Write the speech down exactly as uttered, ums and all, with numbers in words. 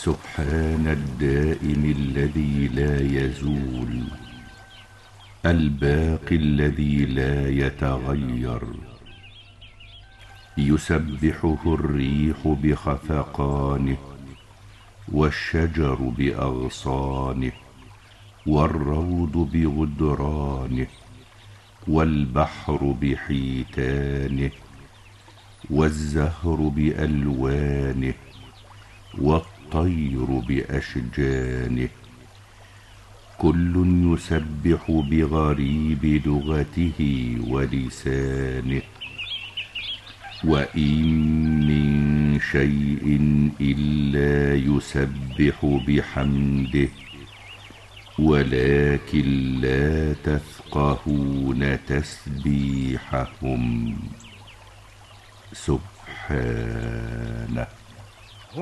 سبحان الدائم الذي لا يزول، الباقي الذي لا يتغير، يسبحه الريح بخفقانه، والشجر بأغصانه، والروض بغدرانه، والبحر بحيتانه، والزهر بألوانه، والطير بأشجانه، كل يسبح بغريب لغته ولسانه. وإن من شيء إلا يسبح بحمده ولكن لا تفقهون تسبيحهم. سبحانه.